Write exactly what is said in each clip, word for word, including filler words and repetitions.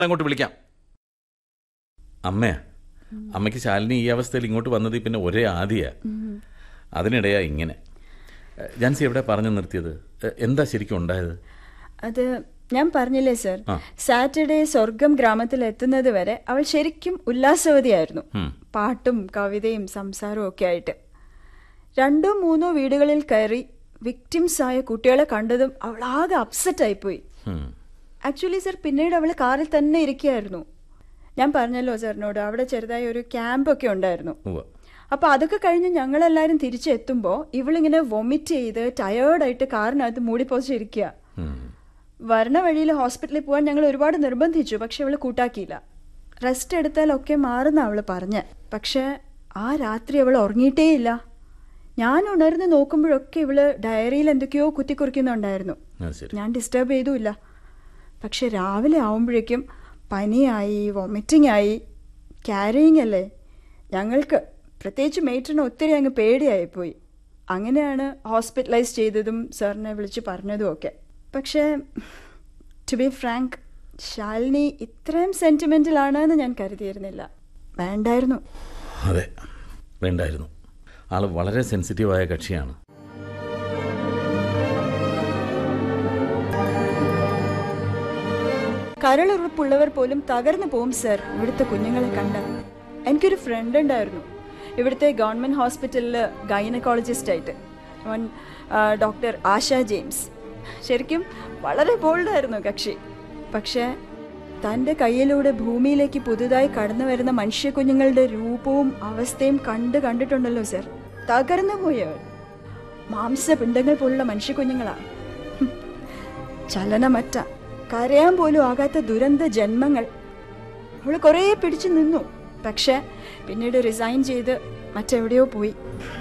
അങ്ങോട്ട് വിളിക്കാം. അമ്മയാ, അമ്മയ്ക്ക് ശാലിനി ഈ അവസ്ഥയിൽ ഇങ്ങോട്ട് വന്നത് പിന്നെ ഒരേ ആദിയാ. അതിനിടെയാ ഇങ്ങനെ. ജാൻസി എവിടെ പറഞ്ഞു നിർത്തിയത്? എന്താ ശരിക്കും ഉണ്ടായത്? അത് ഞാൻ പറഞ്ഞില്ലേ സർ, സാറ്റർഡേ സ്വർഗം ഗ്രാമത്തിൽ എത്തുന്നത് വരെ അവൾ ശരിക്കും ഉല്ലാസവതിയായിരുന്നു. പാട്ടും കവിതയും സംസാരവും ഒക്കെ ആയിട്ട്. രണ്ടോ മൂന്നോ വീടുകളിൽ കയറി വിക്ടിംസ് ആയ കുട്ടികളെ കണ്ടതും അവൾ ആകെ അപ്സെറ്റ് ആയിപ്പോയി. ആക്ച്വലി സർ, പിന്നീട് അവൾ കാറിൽ തന്നെ ഇരിക്കുകയായിരുന്നു. ഞാൻ പറഞ്ഞല്ലോ സാറിനോട്, അവിടെ ചെറുതായി ഒരു ക്യാമ്പൊക്കെ ഉണ്ടായിരുന്നു. അപ്പോൾ അതൊക്കെ കഴിഞ്ഞ് ഞങ്ങളെല്ലാവരും തിരിച്ചെത്തുമ്പോൾ ഇവളിങ്ങനെ വൊമിറ്റ് ചെയ്ത് ടയേർഡായിട്ട് കാറിനകത്ത് മൂടിപ്പോച്ചിരിക്കുക. വരണ വഴിയിൽ ഹോസ്പിറ്റലിൽ പോകാൻ ഞങ്ങൾ ഒരുപാട് നിർബന്ധിച്ചു, പക്ഷെ അവൾ കൂട്ടാക്കിയില്ല. റെസ്റ്റ് എടുത്താലൊക്കെ മാറുന്ന അവൾ പറഞ്ഞ്. പക്ഷെ ആ രാത്രി അവൾ ഉറങ്ങിയിട്ടേയില്ല. ഞാൻ ഉണർന്ന് നോക്കുമ്പോഴൊക്കെ ഇവള് ഡയറിയിൽ എന്തൊക്കെയോ കുത്തിക്കുറിക്കുന്നുണ്ടായിരുന്നു. ഞാൻ ഡിസ്റ്റർബ് ചെയ്തുമില്ല. പക്ഷെ രാവിലെ ആവുമ്പോഴേക്കും പനിയായി, വൊമിറ്റിംഗ് ആയി. ക്യാരിയിങ് അല്ലേ, ഞങ്ങൾക്ക് പ്രത്യേകിച്ച് മേറ്ററിന് ഒത്തിരി അങ്ങ് പേടിയായിപ്പോയി. അങ്ങനെയാണ് ഹോസ്പിറ്റലൈസ് ചെയ്തതും സാറിനെ വിളിച്ച് പറഞ്ഞതും ഒക്കെ. പക്ഷേ ടു ബി ഫ്രാങ്ക്, ശാലിനി ഇത്രയും സെൻറ്റിമെൻ്റലാണെന്ന് ഞാൻ കരുതിയിരുന്നില്ല. വേണ്ടായിരുന്നു. അതെ, വേണ്ടായിരുന്നു. ആൾ വളരെ സെൻസിറ്റീവായ കക്ഷിയാണ്. കരളുറപ്പുള്ളവർ പോലും തകർന്നു പോവും സർ ഇവിടുത്തെ കുഞ്ഞുങ്ങളെ കണ്ട. എനിക്കൊരു ഫ്രണ്ട് ഉണ്ടായിരുന്നു ഇവിടുത്തെ ഗവൺമെൻറ് ഹോസ്പിറ്റലിൽ ഗൈനക്കോളജിസ്റ്റ് ആയിട്ട്, ഡോക്ടർ ആശ ജെയിംസ്. ശരിക്കും വളരെ ബോൾഡായിരുന്നു കക്ഷി. പക്ഷേ തൻ്റെ കയ്യിലൂടെ ഭൂമിയിലേക്ക് പുതുതായി കടന്നു വരുന്ന മനുഷ്യ കുഞ്ഞുങ്ങളുടെ രൂപവും അവസ്ഥയും കണ്ട് കണ്ടിട്ടുണ്ടല്ലോ സർ, തകർന്നു പോയവർ. മാംസപിണ്ഡങ്ങൾ പോലുള്ള മനുഷ്യ കുഞ്ഞുങ്ങളാണ്. ചലനമറ്റ, കരയാൻ പോലും ആകാത്ത ദുരന്ത ജന്മങ്ങൾ. അവൾ കുറേ പിടിച്ചു നിന്നു. പക്ഷെ പിന്നീട് റിസൈൻ ചെയ്ത് മറ്റെവിടെയോ പോയി.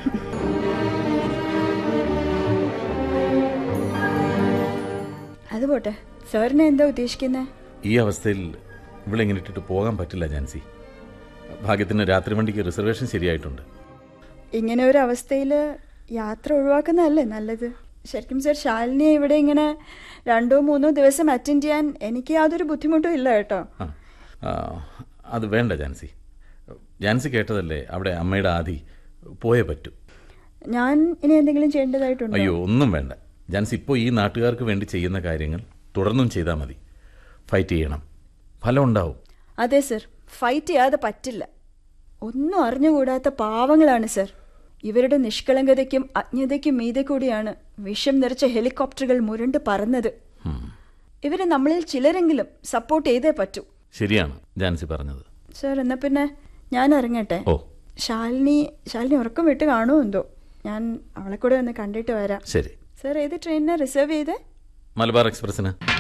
അതുപോട്ടെ, സാറിനെ എന്താ ഉദ്ദേശിക്കുന്നത്? ഈ അവസ്ഥയിൽ ഇവിടെ ഇങ്ങനെ ഇട്ടിട്ട് പോകാൻ പറ്റില്ല ജാൻസി. ഭാഗ്യത്തിന് രാത്രി വണ്ടിക്ക് റിസർവേഷൻ ശരിയായിട്ടുണ്ട്. ഇങ്ങനെ ഒരു അവസ്ഥയിൽ യാത്ര ഒഴിവാക്കുന്നതല്ലേ നല്ലത്. ശരിക്കും സർ, ശാലിനിയെ ഇവിടെ ഇങ്ങനെ രണ്ടോ മൂന്നോ ദിവസം അറ്റൻഡ് ചെയ്യാൻ എനിക്ക് യാതൊരു ബുദ്ധിമുട്ടും ഇല്ല കേട്ടോ. അത് വേണ്ട ജാൻസി. ജാൻസി കേട്ടതല്ലേ, അവിടെ അമ്മയുടെ ആദി പോയേ പറ്റൂ. ഞാൻ ഇനി എന്തെങ്കിലും ചെയ്യേണ്ടതായിട്ടുണ്ടോ? അയ്യോ, ഒന്നും വേണ്ട ജാൻസി. ഇപ്പോൾ ഈ നാട്ടുകാർക്ക് വേണ്ടി ചെയ്യുന്ന കാര്യങ്ങൾ തുടർന്നും ചെയ്താൽ മതി. ഫൈറ്റ് ചെയ്യണം, ഫലം ഉണ്ടാവും. അതെ സർ, ഫൈറ്റ് ചെയ്യാതെ പറ്റില്ല. ഒന്നും അറിഞ്ഞുകൂടാത്ത പാവങ്ങളാണ് സർ. ഇവരുടെ നിഷ്കളങ്കതയ്ക്കും അജ്ഞതയ്ക്കും മീതെ കൂടിയാണ് വിഷം നിറച്ച ഹെലികോപ്റ്ററുകൾ മുരണ്ട് പറന്നത്. ഇവരെ നമ്മളിൽ ചിലരെങ്കിലും സപ്പോർട്ട് ചെയ്തേ പറ്റൂ. ശരിയാണ് ജാൻസി പറഞ്ഞത്. സർ, എന്നാ പിന്നെ ഞാൻ ഇറങ്ങട്ടെ. ഓ, ശാലിനി ശാലിനി ഉറക്കം വിട്ട് കാണുമോ എന്തോ. ഞാൻ അവളെ കൂടെ ഒന്ന് കണ്ടിട്ട് വരാം. ശരി. സർ, ഏത് ട്രെയിനിനാണ് റിസർവ് ചെയ്തേ? മലബാർ എക്സ്പ്രസിന്.